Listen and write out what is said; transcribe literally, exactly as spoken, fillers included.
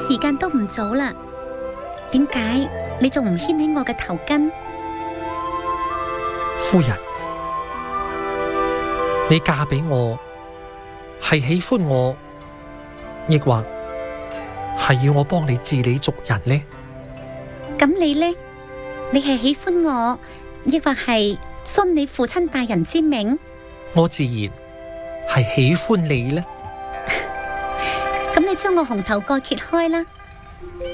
時間都唔早啦，點解你仲唔牽起我嘅頭巾？ 夫人，你嫁俾我係喜歡我，抑或係要我幫你治理族人呢？ 咁你呢？你係喜歡我，抑或係遵你父親大人之命？ 我自然係喜歡你呢。 咁你將我紅頭蓋揭開啦。